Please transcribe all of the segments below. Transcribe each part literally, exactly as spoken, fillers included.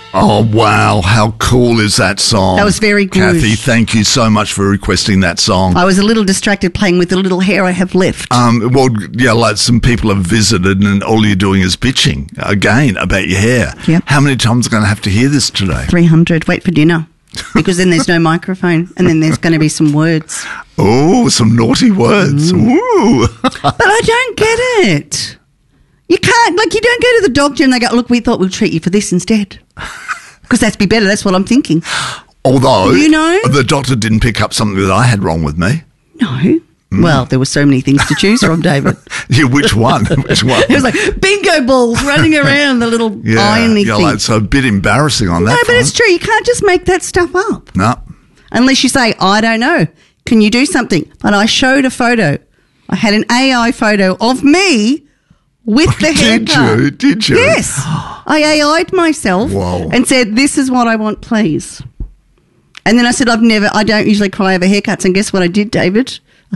Oh, wow. How cool is that song? That was very good. Kathy, thank you so much for requesting that song. I was a little distracted playing with the little hair I have left. Um, well, yeah, like some people have visited and all you're doing is bitching again about your hair. Yep. How many times are going to have to hear this today? three hundred. Wait for dinner. Because then there's no microphone and then there's going to be some words. Oh, some naughty words. Mm. Ooh. But I don't get it. You can't, like, you don't go to the doctor and they go, look, we thought we'll treat you for this instead. Because that'd be better. That's what I'm thinking. Although, you know, the doctor didn't pick up something that I had wrong with me. No. Mm. Well, there were so many things to choose from, David. Yeah, which one? Which one? It was like bingo balls running around the little yeah, irony yeah, thing. like, so a bit embarrassing on that No, but front. it's true. You can't just make that stuff up. No. Unless you say, I don't know. Can you do something? But I showed a photo. I had an A I photo of me with the haircut. Did you? Did you? Yes. I A I'd myself Whoa. and said, this is what I want, please. And then I said, I've never, I don't usually cry over haircuts. And guess what I did, David?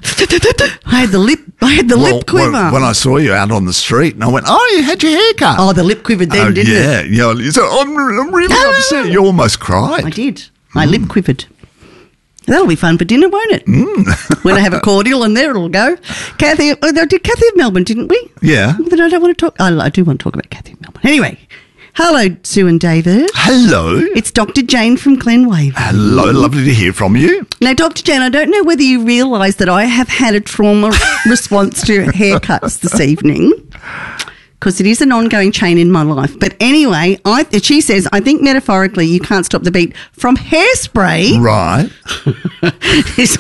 I had the lip, I had the well, lip quiver. When, when I saw you out on the street and I went, oh, you had your haircut. Oh, the lip quivered then, oh, didn't yeah, it? Yeah, yeah. So I'm, I'm really upset. You almost cried. I did. My mm. lip quivered. That'll be fun for dinner, won't it? Mm. When I have a cordial and there it'll go. Kathy, oh, did Kathy of Melbourne, didn't we? Yeah. But I don't want to talk. I, I do want to talk about Kathy of Melbourne. Anyway, hello, Sue and David. Hello. It's Doctor Jane from Glenwaverley. Hello, lovely to hear from you. Now, Doctor Jane, I don't know whether you realise that I have had a trauma response to haircuts this evening, because it is an ongoing chain in my life. But anyway, I, she says, I think metaphorically you can't stop the beat from hairspray. Right. It's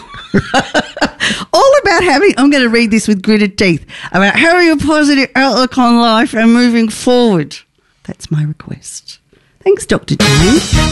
all about having, I'm going to read this with gritted teeth, about having a positive outlook on life and moving forward. That's my request. Thanks, Doctor Jane.